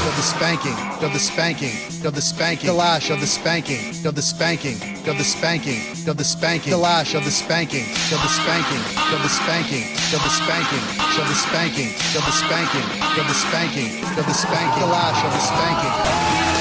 of the spanking, of the spanking, of the spanking, the lash of the spanking, of the spanking, of the spanking, of the spanking, the lash of the spanking, of the spanking, of the spanking, of the spanking, of the spanking, of the spanking, of the spanking, of the spanking, the lash of the spanking.